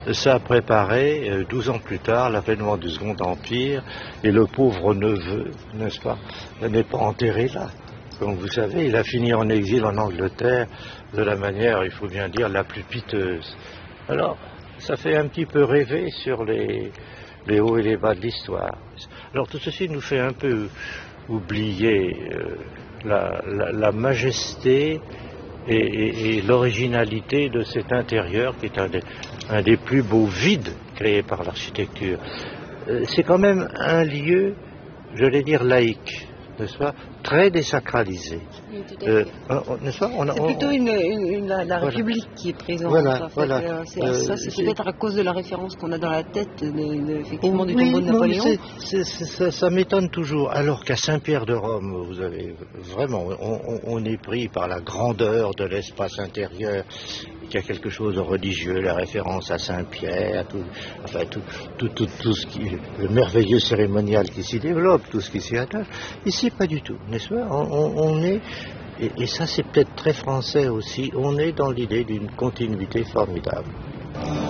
Ça a préparé, 12 ans plus tard, l'avènement du Second Empire, et le pauvre neveu, n'est-ce pas, n'est pas enterré là. Comme vous savez, il a fini en exil en Angleterre de la manière, il faut bien dire, la plus piteuse. Alors, ça fait un petit peu rêver sur les hauts et les bas de l'histoire. Alors tout ceci nous fait un peu oublier la majesté et l'originalité de cet intérieur qui est un des plus beaux vides créés par l'architecture. C'est quand même un lieu, je vais dire, laïque, n'est-ce pas, très désacralisé. Oui, tout à fait. N'est-ce pas, c'est plutôt la République qui est présente. Voilà, en fait. voilà. Ça, c'est peut-être à cause de la référence qu'on a dans la tête, effectivement, du tombeau de Napoléon. Ça m'étonne toujours. Alors qu'à Saint-Pierre de Rome, vous avez vraiment, on est pris par la grandeur de l'espace intérieur. Il y a quelque chose de religieux, la référence à Saint-Pierre, tout ce qui, le merveilleux cérémonial qui s'y développe, tout ce qui s'y attache. Ici, pas du tout, n'est-ce pas? On est, et ça c'est peut-être très français aussi, on est dans l'idée d'une continuité formidable.